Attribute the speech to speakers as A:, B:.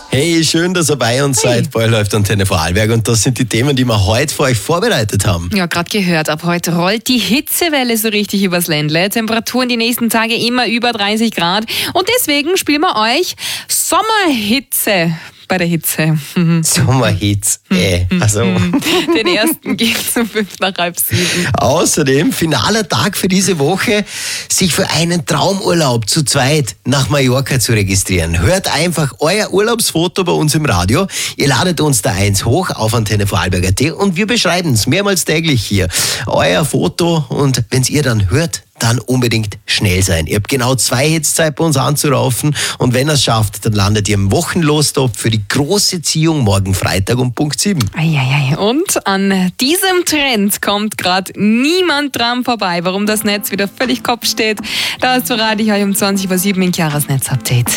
A: Hey, schön, dass ihr bei uns seid. Bald läuft Antenne Vorarlberg und das sind die Themen, die wir heute für euch vorbereitet haben.
B: Ja, gerade gehört, ab heute rollt die Hitzewelle so richtig übers Ländle. Temperaturen die nächsten Tage immer über 30 Grad. Und deswegen spielen wir euch Sommerhitze bei der Hitze.
A: Sommerhitze, also.
B: Den ersten gibt's um 6:05.
A: Außerdem, finaler Tag für diese Woche, sich für einen Traumurlaub zu zweit nach Mallorca zu registrieren. Hört einfach euer Urlaubsfoto bei uns im Radio. Ihr ladet uns da eins hoch auf Antenne Vorarlberg.at und wir beschreiben es mehrmals täglich hier. Euer Foto und wenn ihr dann hört, dann unbedingt schnell sein. Ihr habt genau 2 Hits Zeit bei uns anzuraufen und wenn ihr es schafft, dann landet ihr im Wochenlostop für die große Ziehung morgen Freitag um Punkt 7.
B: Eieiei. Und an diesem Trend kommt gerade niemand dran vorbei. Warum das Netz wieder völlig Kopf steht, das verrate ich euch um 20:07 in Chiaras Netzupdate.